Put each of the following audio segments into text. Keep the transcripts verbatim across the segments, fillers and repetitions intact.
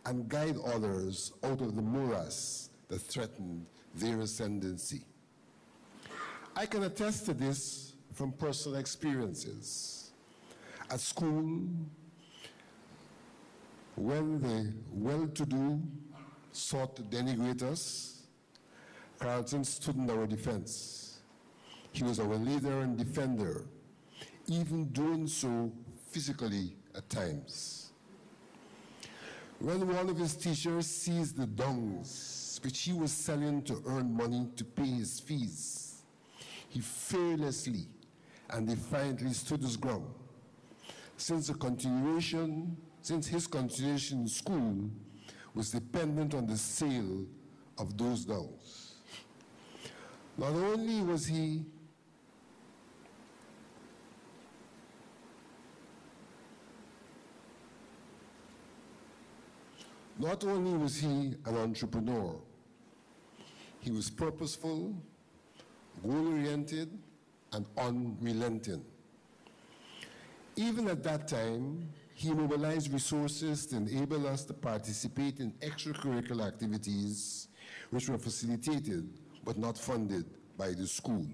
and guide others out of the morass that threatened their ascendancy. I can attest to this from personal experiences. At school, when the well-to-do sought to denigrate us, Carlton stood in our defense. He was our leader and defender, even doing so physically at times. When one of his teachers seized the dongs, which he was selling to earn money to pay his fees, he fearlessly and defiantly stood his ground. Since the continuation, since his continuation in school was dependent on the sale of those dongs. Not only was he Not only was he an entrepreneur, he was purposeful, goal-oriented, and unrelenting. Even at that time, he mobilized resources to enable us to participate in extracurricular activities which were facilitated but not funded by the school.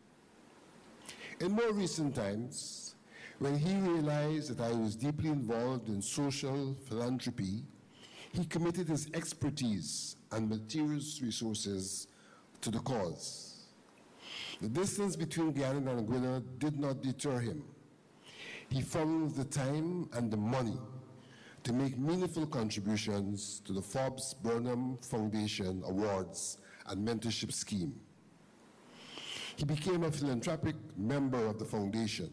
In more recent times, when he realized that I was deeply involved in social philanthropy, he committed his expertise and materials resources to the cause. The distance between Guyana and Anguilla did not deter him. He found the time and the money to make meaningful contributions to the Forbes Burnham Foundation Awards and Mentorship Scheme. He became a philanthropic member of the foundation.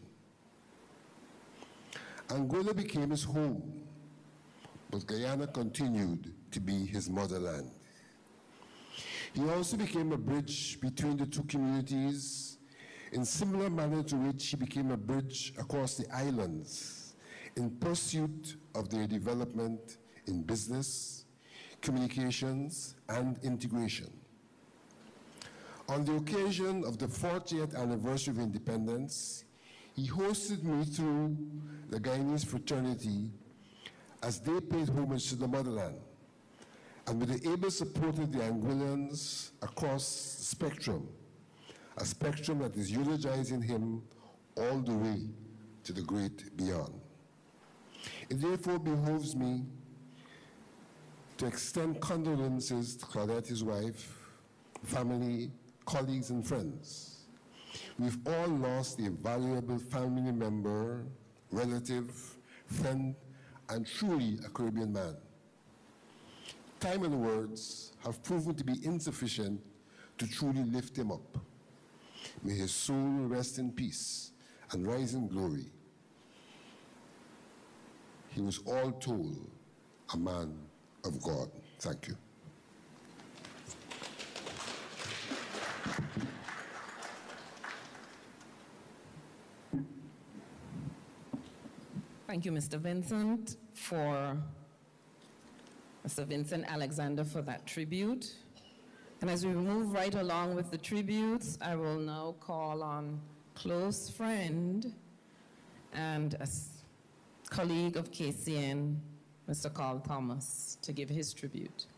Anguilla became his home, but Guyana continued to be his motherland. He also became a bridge between the two communities in similar manner to which he became a bridge across the islands in pursuit of their development in business, communications, and integration. On the occasion of the fortieth anniversary of independence, he hosted me through the Guyanese fraternity as they paid homage to the motherland, and with the able support of the Anguillans across the spectrum, a spectrum that is eulogizing him all the way to the great beyond. It therefore behoves me to extend condolences to Claudette, his wife, family, colleagues, and friends. We've all lost a valuable family member, relative, friend, and truly a Caribbean man. Time and words have proven to be insufficient to truly lift him up. May his soul rest in peace and rise in glory. He was all told a man of God. Thank you. Thank you, Mister Vincent, for Mister Vincent Alexander for that tribute. And as we move right along with the tributes, I will now call on close friend and a colleague of K C N, Mister Carl Thomas, to give his tribute.